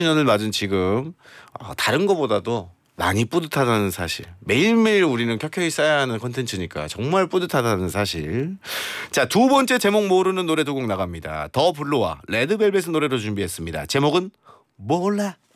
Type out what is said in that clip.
년을 맞은 지금 다른 거보다도 많이 뿌듯하다는 사실. 매일매일 우리는 켜켜이 쌓아야 하는 콘텐츠니까 정말 뿌듯하다는 사실. 자, 두 번째 제목 모르는 노래 두 곡 나갑니다. 더 블루와 레드벨벳의 노래로 준비했습니다. 제목은 몰라.